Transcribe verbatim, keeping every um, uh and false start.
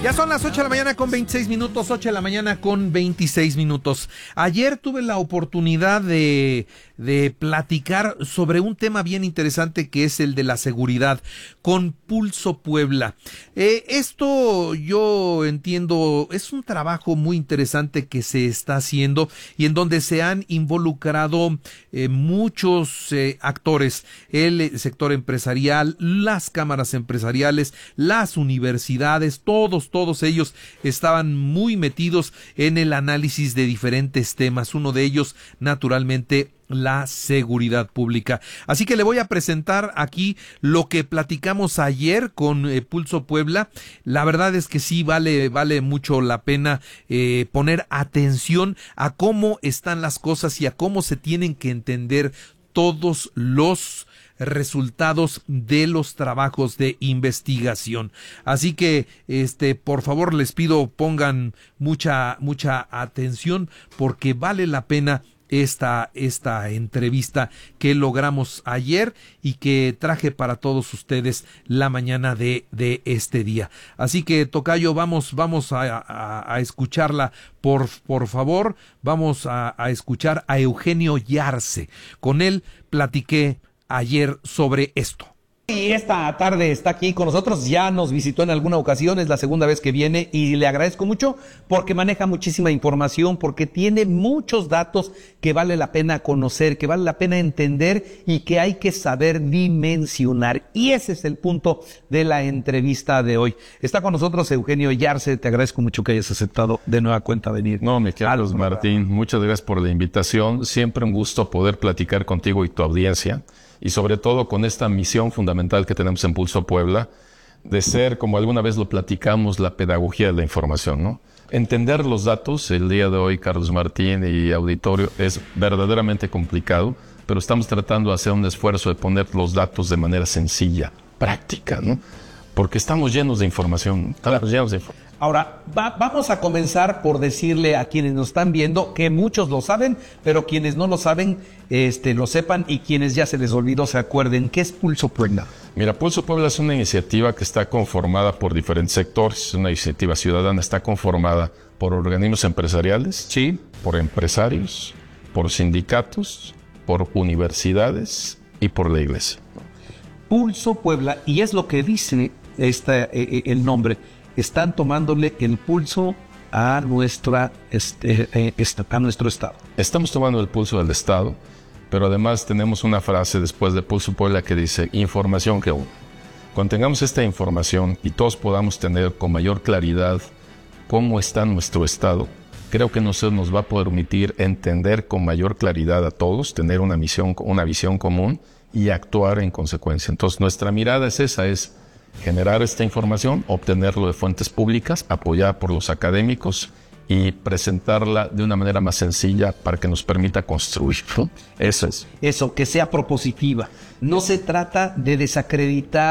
Ya son las ocho de la mañana con veintiséis minutos, ocho de la mañana con veintiséis minutos. Ayer tuve la oportunidad de, de platicar sobre un tema bien interesante que es el de la seguridad con Pulso Puebla. Eh, esto yo entiendo, es un trabajo muy interesante que se está haciendo y en donde se han involucrado eh, muchos eh, actores, el sector empresarial, las cámaras empresariales, las universidades, todos, todos ellos estaban muy metidos en el análisis de diferentes temas, uno de ellos, naturalmente, la seguridad pública. Así que le voy a presentar aquí lo que platicamos ayer con eh, Pulso Puebla. La verdad es que sí vale, vale mucho la pena eh, poner atención a cómo están las cosas y a cómo se tienen que entender todos los resultados de los trabajos de investigación. Así que, este, por favor, les pido pongan mucha, mucha atención porque vale la pena esta, esta entrevista que logramos ayer y que traje para todos ustedes la mañana de, de este día. Así que, tocayo, vamos, vamos a, a, a escucharla, por, por favor, vamos a, a escuchar a Eugenio Yarse. Con él platiqué ayer sobre esto. Y esta tarde está aquí con nosotros, ya nos visitó en alguna ocasión, es la segunda vez que viene y le agradezco mucho porque maneja muchísima información, porque tiene muchos datos que vale la pena conocer, que vale la pena entender y que hay que saber dimensionar. Y ese es el punto de la entrevista de hoy. Está con nosotros Eugenio Yarse, te agradezco mucho que hayas aceptado de nueva cuenta venir. No, mi querido Martín, muchas gracias por la invitación, siempre un gusto poder platicar contigo y tu audiencia. Y sobre todo con esta misión fundamental que tenemos en Pulso Puebla, de ser, como alguna vez lo platicamos, la pedagogía de la información, ¿no? Entender los datos, el día de hoy, Carlos Martín y auditorio, es verdaderamente complicado, pero estamos tratando de hacer un esfuerzo de poner los datos de manera sencilla, práctica, ¿no? Porque estamos llenos de información, estamos llenos de información. Ahora, va, vamos a comenzar por decirle a quienes nos están viendo que muchos lo saben, pero quienes no lo saben, este, lo sepan, y quienes ya se les olvidó se acuerden. ¿Qué es Pulso Puebla? Mira, Pulso Puebla es una iniciativa que está conformada por diferentes sectores, es una iniciativa ciudadana, está conformada por organismos empresariales, sí, por empresarios, por sindicatos, por universidades y por la iglesia. Pulso Puebla, y es lo que dice esta, eh, el nombre, están tomándole el pulso a nuestra este, eh, a nuestro estado. Estamos tomando el pulso del estado, pero además tenemos una frase después de Pulso Puebla que dice información que une. Cuando tengamos esta información y todos podamos tener con mayor claridad cómo está nuestro estado, creo que eso nos va a permitir entender con mayor claridad a todos, tener una misión, una visión común y actuar en consecuencia. Entonces nuestra mirada es esa, es generar esta información, obtenerlo de fuentes públicas, apoyada por los académicos y presentarla de una manera más sencilla para que nos permita construir, ¿no? Eso es. Eso, que sea propositiva. No se trata de desacreditar